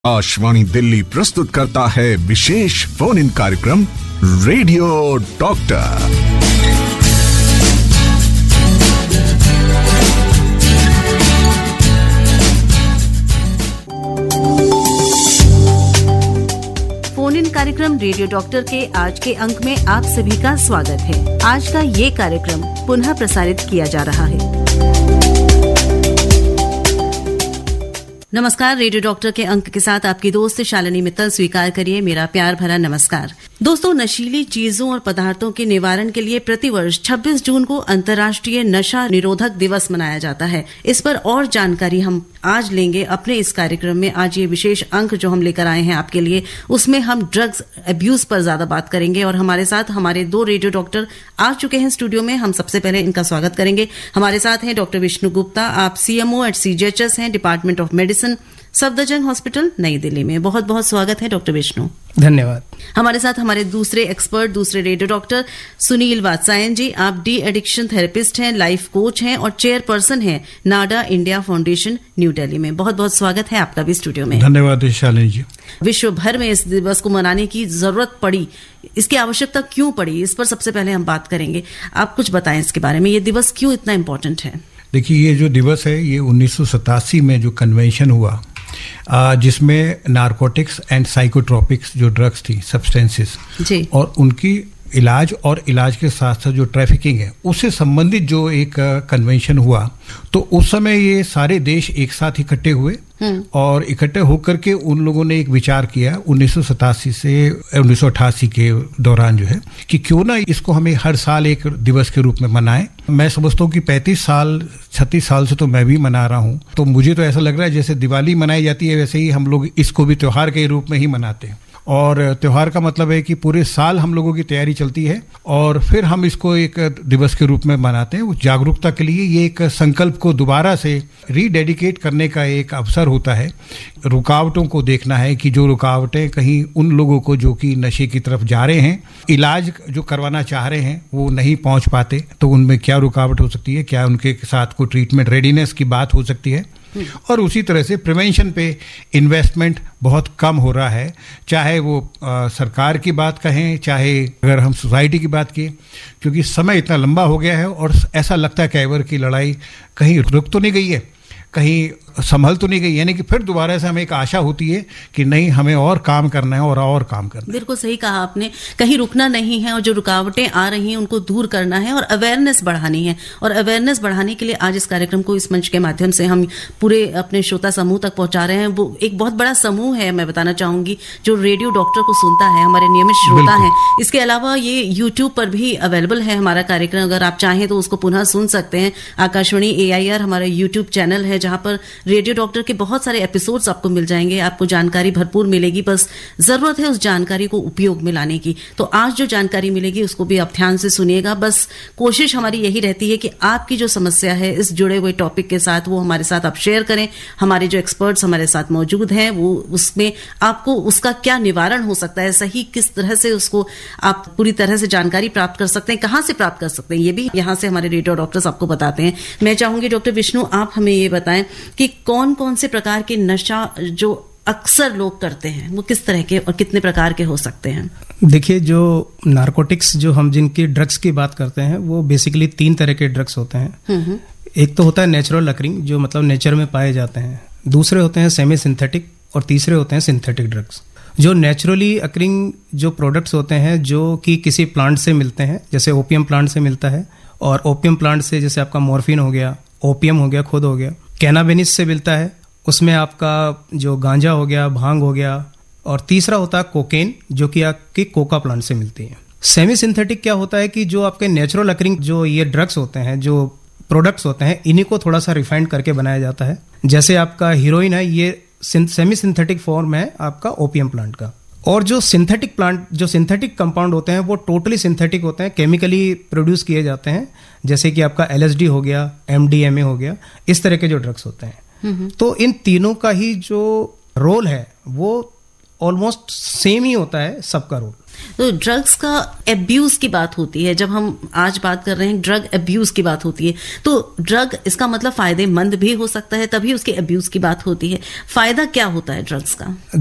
आकाशवाणी दिल्ली प्रस्तुत करता है विशेष फोन इन कार्यक्रम रेडियो डॉक्टर। फोन इन कार्यक्रम रेडियो डॉक्टर के आज के अंक में आप सभी का स्वागत है। आज का ये कार्यक्रम पुनः प्रसारित किया जा रहा है। नमस्कार, रेडियो डॉक्टर के अंक के साथ आपकी दोस्त शालिनी मित्तल स्वीकार करिए मेरा प्यार भरा नमस्कार। दोस्तों, नशीली चीजों और पदार्थों के निवारण के लिए प्रतिवर्ष 26 जून को अंतर्राष्ट्रीय नशा निरोधक दिवस मनाया जाता है। इस पर और जानकारी हम आज लेंगे अपने इस कार्यक्रम में। आज ये विशेष अंक जो हम लेकर आए हैं आपके लिए, उसमें हम ड्रग्स अब्यूज पर ज्यादा बात करेंगे और हमारे साथ हमारे दो रेडियो डॉक्टर आ चुके हैं स्टूडियो में। हम सबसे पहले इनका स्वागत करेंगे। हमारे साथ हैं डॉक्टर विष्णु गुप्ता, आप CMO एट CGHS हैं, department of medicine, Safdarjung hospital, नई दिल्ली में। बहुत बहुत स्वागत है डॉक्टर विष्णु। धन्यवाद। हमारे साथ हमारे दूसरे एक्सपर्ट, दूसरे रेडियो डॉक्टर सुनील वात्सायन जी, आप डी एडिक्शन थेरेपिस्ट हैं, लाइफ कोच हैं और चेयरपर्सन हैं नाडा इंडिया फाउंडेशन, न्यू दिल्ली में। बहुत बहुत स्वागत है आपका भी स्टूडियो में। धन्यवाद शालिनी जी। विश्व भर में इस दिवस को मनाने की जरूरत पड़ी, इसकी आवश्यकता क्यों पड़ी, इस पर सबसे पहले हम बात करेंगे। आप कुछ बताएं इसके बारे में, ये दिवस क्यों इतना इम्पोर्टेंट है? देखिए, ये जो दिवस है ये 1987 में जो कन्वेंशन हुआ, जिसमें नारकोटिक्स एंड साइकोट्रोपिक्स जो ड्रग्स थी, सब्सटेंसेस, और उनकी इलाज और इलाज के साथ साथ जो ट्रैफिकिंग है उससे संबंधित जो एक कन्वेंशन हुआ, तो उस समय ये सारे देश एक साथ इकट्ठे हुए और इकट्ठे होकर के उन लोगों ने एक विचार किया 1987 से 1988 के दौरान जो है कि क्यों ना इसको हमें हर साल एक दिवस के रूप में मनाएं। मैं समझता हूँ कि 36 साल से तो मैं भी मना रहा हूँ, तो मुझे तो ऐसा लग रहा है जैसे दिवाली मनाई जाती है वैसे ही हम लोग इसको भी त्योहार के रूप में ही मनाते हैं। और त्योहार का मतलब है कि पूरे साल हम लोगों की तैयारी चलती है और फिर हम इसको एक दिवस के रूप में मनाते हैं। वो जागरूकता के लिए ये एक संकल्प को दोबारा से रीडेडिकेट करने का एक अवसर होता है। रुकावटों को देखना है कि जो रुकावटें कहीं उन लोगों को जो कि नशे की तरफ जा रहे हैं, इलाज जो करवाना चाह रहे हैं वो नहीं पहुंच पाते, तो उनमें क्या रुकावट हो सकती है, क्या उनके साथ कोई ट्रीटमेंट रेडीनेस की बात हो सकती है। और उसी तरह से प्रिवेंशन पे इन्वेस्टमेंट बहुत कम हो रहा है, चाहे वो सरकार की बात कहें, चाहे अगर हम सोसाइटी की बात की, क्योंकि समय इतना लंबा हो गया है और ऐसा लगता है कि एवर की लड़ाई कहीं रुक तो नहीं गई है, कहीं संभल तो नहीं गई, यानी कि फिर दोबारा से हमें एक आशा होती है कि नहीं, हमें और काम करना है और काम करना है। बिल्कुल सही कहा आपने, कहीं रुकना नहीं है और जो रुकावटें आ रही हैं उनको दूर करना है और अवेयरनेस बढ़ानी है। और अवेयरनेस बढ़ाने के लिए आज इस कार्यक्रम को इस मंच के माध्यम से हम पूरे अपने श्रोता समूह तक पहुंचा रहे हैं। वो एक बहुत बड़ा समूह है, मैं बताना चाहूंगी, जो रेडियो डॉक्टर को सुनता है, हमारे नियमित श्रोता हैं। इसके अलावा ये YouTube पर भी अवेलेबल है हमारा कार्यक्रम, अगर आप चाहें तो उसको पुनः सुन सकते हैं। आकाशवाणी AIR हमारा YouTube चैनल है जहां पर रेडियो डॉक्टर के बहुत सारे एपिसोड्स आपको मिल जाएंगे, आपको जानकारी भरपूर मिलेगी, बस जरूरत है उस जानकारी को उपयोग में लाने की। तो आज जो जानकारी मिलेगी उसको भी आप ध्यान से सुनिएगा। बस कोशिश हमारी यही रहती है कि आपकी जो समस्या है इस जुड़े हुए टॉपिक के साथ, वो हमारे साथ आप शेयर करें। हमारे जो एक्सपर्ट्स हमारे साथ मौजूद हैं, वो उसमें आपको उसका क्या निवारण हो सकता है, सही किस तरह से उसको आप पूरी तरह से जानकारी प्राप्त कर सकते हैं, कहां से प्राप्त कर सकते हैं, ये भी यहाँ से हमारे रेडियो डॉक्टर्स आपको बताते हैं। मैं चाहूंगी डॉक्टर विष्णु, आप हमें ये बताएं कि कौन कौन से प्रकार के नशा जो अक्सर लोग करते हैं वो किस तरह के और कितने प्रकार के हो सकते हैं? देखिए, जो नारकोटिक्स, जो हम जिनकी ड्रग्स की बात करते हैं, वो बेसिकली 3 तरह के ड्रग्स होते हैं। एक तो होता है नेचुरल अकरिंग, जो मतलब नेचर में पाए जाते हैं। दूसरे होते हैं सेमी सिंथेटिक और तीसरे होते हैं सिंथेटिक ड्रग्स। जो नेचुरली अकरिंग जो प्रोडक्ट्स होते हैं जो कि किसी प्लांट से मिलते हैं, जैसे ओपियम प्लांट से मिलता है, और ओपियम प्लांट से जैसे आपका मॉर्फिन हो गया, ओपियम हो गया, खुद हो गया। कैनाबिस से मिलता है, उसमें आपका जो गांजा हो गया, भांग हो गया। और तीसरा होता है कोकेन, जो कि आपकी कोका प्लांट से मिलती है। सेमी सिंथेटिक क्या होता है कि जो आपके नेचुरल अकरिंग जो ये ड्रग्स होते हैं, जो प्रोडक्ट्स होते हैं, इन्हीं को थोड़ा सा रिफाइंड करके बनाया जाता है। जैसे आपका हीरोइन है, ये सेमी सिंथेटिक फॉर्म है आपका ओपियम प्लांट का। और जो सिंथेटिक प्लांट, जो सिंथेटिक कंपाउंड होते हैं, वो टोटली सिंथेटिक होते हैं, केमिकली प्रोड्यूस किए जाते हैं, जैसे कि आपका LSD हो गया, MDMA हो गया, इस तरह के जो ड्रग्स होते हैं। तो इन तीनों का ही जो रोल है वो ऑलमोस्ट सेम ही होता है, सबका रोल। तो ड्रग्स का एब्यूज की बात होती है, जब हम आज बात कर रहे हैं ड्रग एब्यूज की बात होती है, तो ड्रग इसका मतलब फायदेमंद भी हो सकता है, तभी उसके एब्यूज की बात होती है। फायदा क्या होता है ड्रग्स का?